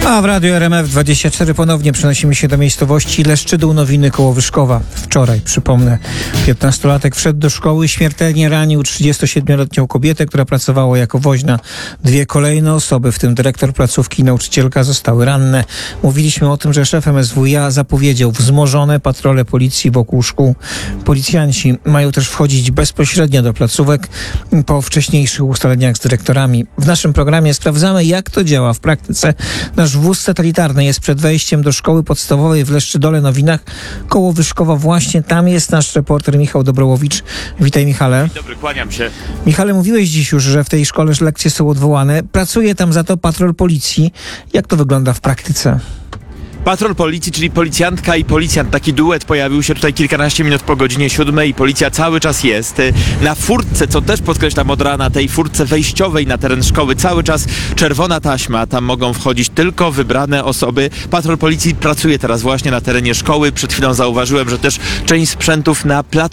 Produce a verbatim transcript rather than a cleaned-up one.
A w Radiu R M F dwadzieścia cztery ponownie przenosimy się do miejscowości Leszczydół Nowiny koło Wyszkowa. Wczoraj, przypomnę, piętnastolatek wszedł do szkoły, śmiertelnie ranił trzydziestosiedmioletnią kobietę, która pracowała jako woźna. Dwie kolejne osoby, w tym dyrektor placówki i nauczycielka, zostały ranne. Mówiliśmy o tym, że szef M S W iA zapowiedział wzmożone patrole policji wokół szkół. Policjanci mają też wchodzić bezpośrednio do placówek po wcześniejszych ustaleniach z dyrektorami. W naszym programie sprawdzamy, jak to działa w praktyce. Nasz wóz satelitarny jest przed wejściem do szkoły podstawowej w Leszczydole Nowinach koło Wyszkowa. Właśnie tam jest nasz reporter Michał Dobrołowicz. Witaj, Michale. Dzień dobry, kłaniam się. Michale, mówiłeś dziś już, że w tej szkole lekcje są odwołane. Pracuje tam za to patrol policji. Jak to wygląda w praktyce? Patrol policji, czyli policjantka i policjant. Taki duet pojawił się tutaj kilkanaście minut po godzinie siódmej i policja cały czas jest. Na furtce, co też podkreślam od rana, tej furtce wejściowej na teren szkoły, cały czas czerwona taśma. Tam mogą wchodzić tylko wybrane osoby. Patrol policji pracuje teraz właśnie na terenie szkoły. Przed chwilą zauważyłem, że też część sprzętów na placu